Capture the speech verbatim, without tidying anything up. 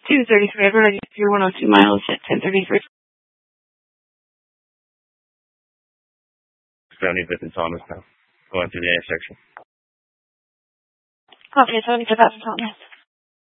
two thirty-three, Edward, you're one oh two miles at ten thirty-three. seventy-fifth and Thomas now. Going through the intersection. Okay, seventy-fifth and Thomas.